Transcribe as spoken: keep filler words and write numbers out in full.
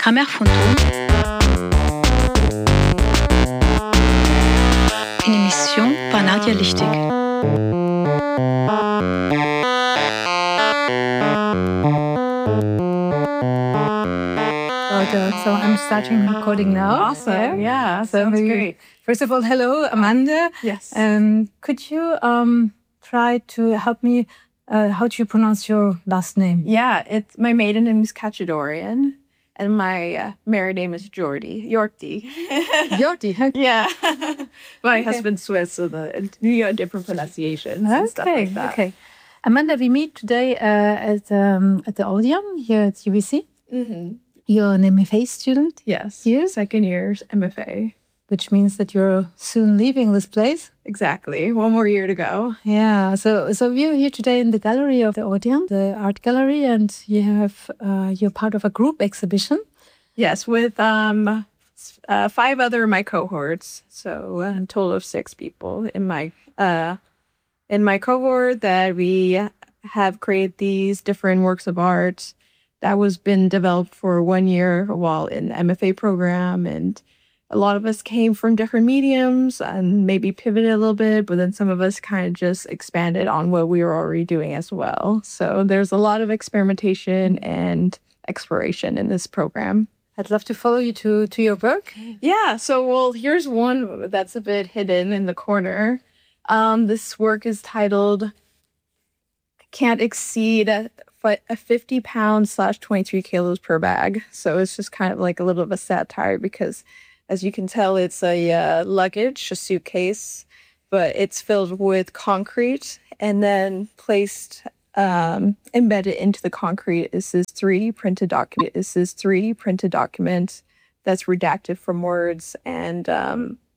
Grammaire Fantôme, une émission par Nadia Lichtig. So I'm starting recording now. Awesome. Yeah, So sounds maybe- great. First of all, hello, Amanda. Yes. Um, could you um, try to help me? Uh, how do you pronounce your last name? Yeah, it's my maiden name is Kachadorian, and my uh, married name is Jordi. Yorti. Jordi. huh? Yeah. my Okay. husband's Swiss, so the you know, different pronunciations and stuff Okay. like that. Okay. Amanda, we meet today uh, at um, at the Odeon here at U B C. Mm-hmm. You're an M F A student, Yes. You? Second year's M F A. which means that you're soon leaving this place. Exactly. One more year to go. Yeah, so so we're here today in the gallery of the Odeon, the art gallery, and you have uh, you're part of a group exhibition. Yes, with um s- uh, five other of my cohorts, so a total of six people in my uh in my cohort that we have created these different works of art that was been developed for one year while in the M F A program, and a lot of us came from different mediums and maybe pivoted a little bit, but then some of us kind of just expanded on what we were already doing as well. So there's a lot of experimentation and exploration in this program. I'd love to follow you to to your work. Yeah, so well, here's one that's a bit hidden in the corner. Um, this work is titled "Can't Exceed a, fi- a fifty pounds slash twenty-three kilos per bag." So it's just kind of like a little of a satire because, as you can tell, it's a uh, luggage, a suitcase, but it's filled with concrete, and then placed um, embedded into the concrete is this three D printed document. Is this three D printed document that's redacted from words, and um,